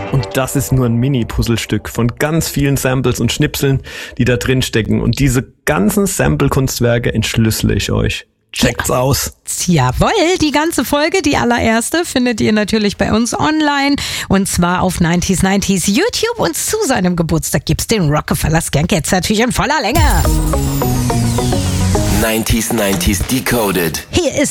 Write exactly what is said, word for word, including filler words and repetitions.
Und das ist nur ein Mini-Puzzlestück von ganz vielen Samples und Schnipseln, die da drin stecken. Und diese ganzen Sample-Kunstwerke entschlüssele ich euch. Checkt's ja aus. Jawohl, die ganze Folge, die allererste, findet ihr natürlich bei uns online. Und zwar auf neunzig neunzig YouTube. Und zu seinem Geburtstag gibt's den Rockefeller Skank jetzt natürlich in voller Länge. neunzig neunzig Decoded. Hier ist